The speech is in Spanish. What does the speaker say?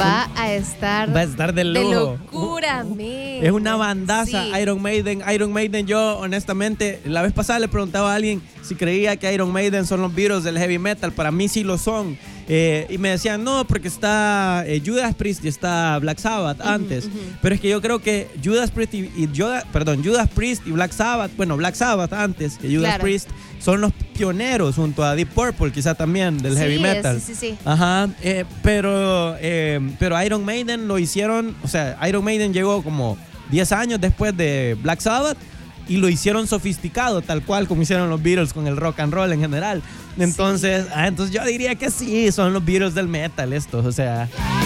Va a estar de lujo. De locura, Es una bandaza, sí. Iron Maiden, yo honestamente, la vez pasada le preguntaba a alguien si creía que Iron Maiden son los Beatles del heavy metal. Para mí sí lo son. Y me decían, no, porque está Judas Priest y está Black Sabbath antes. Pero es que yo creo que Judas Priest y Black Sabbath, bueno, Black Sabbath antes que Judas Priest, son los pioneros junto a Deep Purple, quizá también, del heavy metal. Sí. Ajá, pero Iron Maiden lo hicieron, o sea, Iron Maiden llegó como 10 años después de Black Sabbath y lo hicieron sofisticado, tal cual como hicieron los Beatles con el rock and roll en general. Entonces, entonces yo diría que sí, son los Beatles del metal estos, o sea...